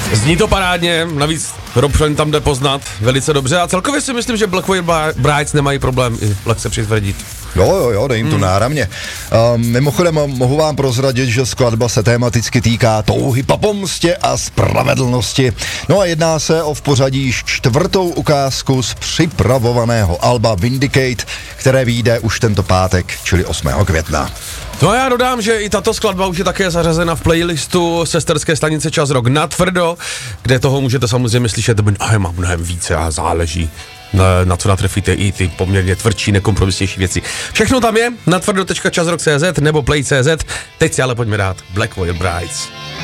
Zní to parádně, navíc Rob Friend tam jde poznat velice dobře a celkově si myslím, že Black Veil Brides nemají problém i lehce přitvrdit. Jo, dej jim to náramně. Mimochodem mohu vám prozradit, že skladba se tematicky týká touhy po pomstě a spravedlnosti. No a jedná se o v pořadí již 4. ukázku z připravovaného alba Vindicate, které vyjde už tento pátek, čili 8. května. No a já dodám, že i tato skladba už je také zařazena v playlistu sesterské stanice Čas Rock natvrdo, kde toho můžete samozřejmě slyšet mnohem více a záleží na co natrefíte i ty poměrně tvrdší, nekompromisnější věci. Všechno tam je na tvrdo.časrock.cz nebo play.cz. Teď si ale pojďme dát Black Veil Brides.